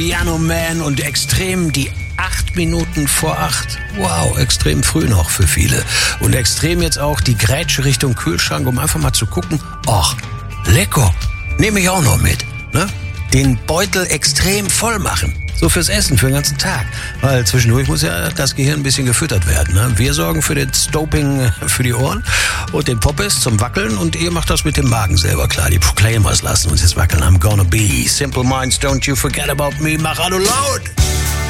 Piano Man und extrem die 8 Minuten vor 8. Wow, extrem früh noch für viele. Und extrem jetzt auch die Grätsche Richtung Kühlschrank, um einfach mal zu gucken, ach, lecker, nehme ich auch noch mit. Ne? Den Beutel extrem voll machen. So fürs Essen, für den ganzen Tag. Weil zwischendurch muss ja das Gehirn ein bisschen gefüttert werden. Ne? Wir sorgen für den Stoping für die Ohren und den Poppes zum Wackeln und ihr macht das mit dem Magen selber klar. Die Proclaimers lassen uns jetzt wackeln. I'm gonna be. Simple Minds, don't you forget about me. Mach Hallo laut!